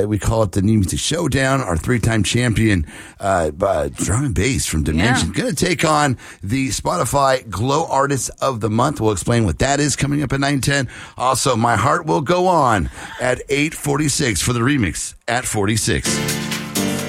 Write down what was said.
We call it the New Music Showdown. Our 3-time champion drum and bass from Dimension. Going to take on the Spotify Glow Artist of the Month. We'll explain what that is coming up at 9:10. Also, My Heart Will Go On at 8:46 for the remix at 46.